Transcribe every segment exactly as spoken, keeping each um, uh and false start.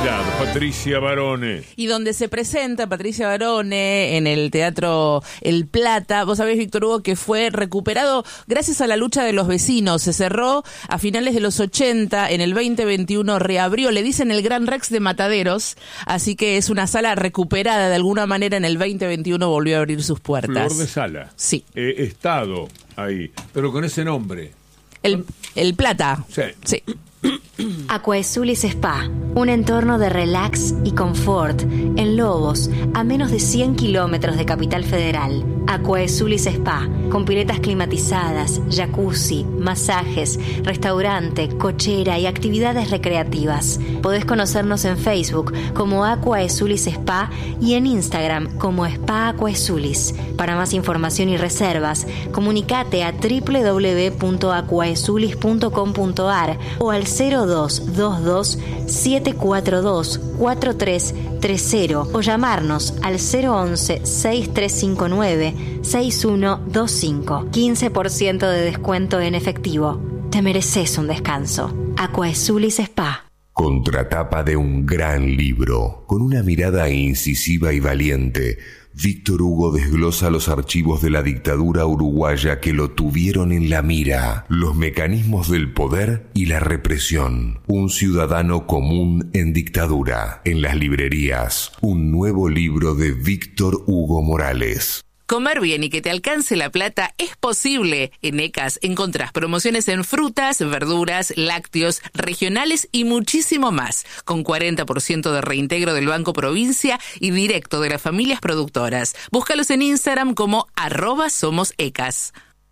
Navidad, Patricia Barone. Y donde se presenta Patricia Barone en el Teatro El Plata, vos sabés, Víctor Hugo, que fue recuperado gracias a la lucha de los vecinos. Se cerró a finales de los ochenta, en el veinte veintiuno reabrió, le dicen el Gran Rex de Mataderos, así que es una sala recuperada de alguna manera. En el veinte veintiuno volvió a abrir sus puertas. Flor de Sala. Sí. He estado ahí, pero con ese nombre. El, el Plata. Sí. Sí. Aquaesulis Spa, un entorno de relax y confort en Lobos, a menos de cien kilómetros de Capital Federal. Aquaesulis Spa, con piletas climatizadas, jacuzzi, masajes, restaurante, cochera y actividades recreativas. Podés conocernos en Facebook como Aquaesulis Spa y en Instagram como Spa Aquaesulis. Para más información y reservas, comunicate a doble u doble u doble u punto aquaesulis punto com punto a r o al cero dos dos dos siete cuatro dos cuatro tres tres cero o llamarnos al cero once seis tres cinco nueve seis uno dos cinco. quince por ciento de descuento en efectivo. Te mereces un descanso. Aquaesulis Spa. Contratapa de un gran libro, con una mirada incisiva y valiente, Víctor Hugo desglosa los archivos de la dictadura uruguaya que lo tuvieron en la mira, los mecanismos del poder y la represión. Un ciudadano común en dictadura. En las librerías, un nuevo libro de Víctor Hugo Morales. Comer bien y que te alcance la plata es posible. En ECAS encontrás promociones en frutas, verduras, lácteos, regionales y muchísimo más, con cuarenta por ciento de reintegro del Banco Provincia y directo de las familias productoras. Búscalos en Instagram como arroba somos ECAS.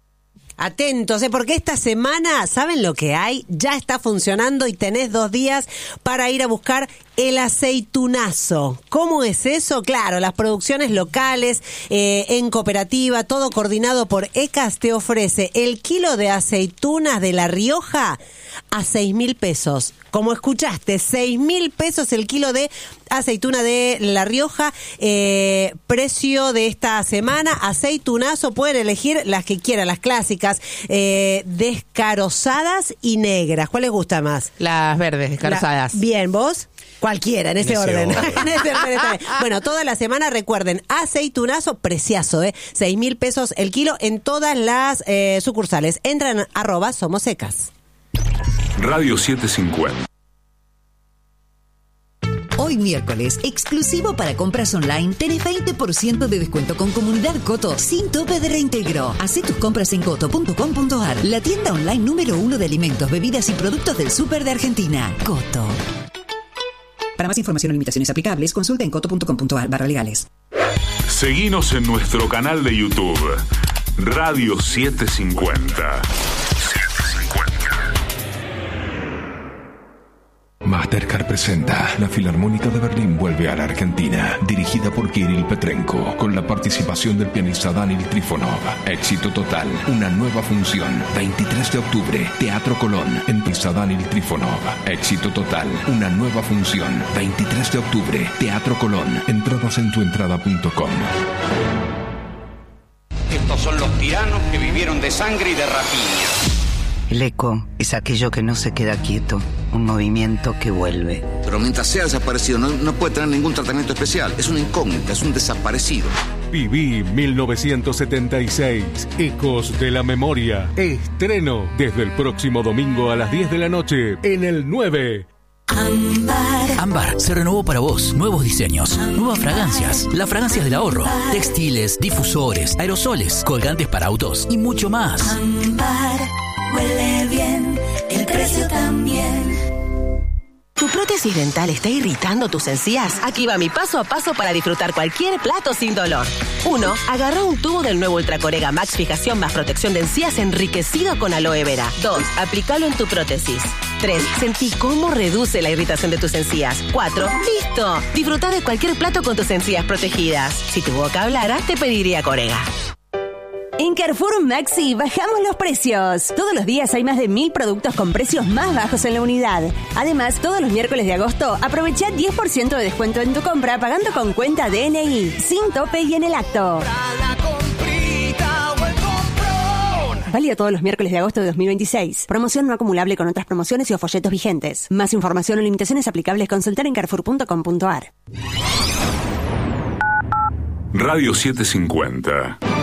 Atentos, ¿eh? Porque esta semana, ¿saben lo que hay? Ya está funcionando y tenés dos días para ir a buscar el aceitunazo. ¿Cómo es eso? Claro, las producciones locales, eh, en cooperativa, todo coordinado por ECAS, te ofrece el kilo de aceitunas de La Rioja a seis mil pesos. Como escuchaste, seis mil pesos el kilo de aceituna de La Rioja. Eh, precio de esta semana, aceitunazo, pueden elegir las que quieran, las clásicas, eh, descarozadas y negras. ¿Cuál les gusta más? Las verdes, descarozadas. La, bien, ¿vos? Cualquiera, en ese, en ese orden. orden. en ese orden está bien. Bueno, toda la semana, recuerden, aceitunazo, preciazo, ¿eh? seis mil pesos el kilo en todas las eh, sucursales. Entran en arroba somos ECAS. Radio setecientos cincuenta. Hoy miércoles, exclusivo para compras online, tenés veinte por ciento de descuento con Comunidad Coto, sin tope de reintegro. Hacé tus compras en coto punto com punto a r, la tienda online número uno de alimentos, bebidas y productos del súper de Argentina. Coto. Para más información o limitaciones aplicables, consulta en coto punto com punto a r barra legales. Seguinos en nuestro canal de YouTube, Radio setecientos cincuenta. Mastercard presenta La Filarmónica de Berlín vuelve a la Argentina, dirigida por Kirill Petrenko, con la participación del pianista Daniel Trifonov. Éxito total, una nueva función, veintitrés de octubre, Teatro Colón, en pista Daniel Trifonov. Éxito total, una nueva función, veintitrés de octubre, Teatro Colón. Entradas en tuentrada punto com. Estos son los tiranos que vivieron de sangre y de rapiña. El eco es aquello que no se queda quieto, un movimiento que vuelve. Pero mientras sea desaparecido no, no puede tener ningún tratamiento especial. Es una incógnita, es un desaparecido. Viví mil novecientos setenta y seis, Ecos de la Memoria. Estreno desde el próximo domingo a las diez de la noche en el nueve. Ámbar. Ámbar se renovó para vos. Nuevos diseños, Ámbar. Nuevas fragancias, las fragancias del ahorro, Ámbar. Textiles, difusores, aerosoles, colgantes para autos y mucho más. Ámbar, huele bien, el precio también. ¿Tu prótesis dental está irritando tus encías? Aquí va mi paso a paso para disfrutar cualquier plato sin dolor. uno. Agarra un tubo del nuevo Ultracorega Max Fijación más protección de encías enriquecido con aloe vera. dos. Aplícalo en tu prótesis. tres. Sentí cómo reduce la irritación de tus encías. cuatro. ¡Listo! Disfruta de cualquier plato con tus encías protegidas. Si tu boca hablara, te pediría Corega. En Carrefour Maxi bajamos los precios. Todos los días hay más de mil productos con precios más bajos en la unidad. Además, todos los miércoles de agosto aprovecha diez por ciento de descuento en tu compra pagando con cuenta D N I, sin tope y en el acto. Válido todos los miércoles de agosto de dos mil veintiséis. Promoción no acumulable con otras promociones y o folletos vigentes. Más información o limitaciones aplicables consultar en carrefour punto com punto a r. Radio setecientos cincuenta.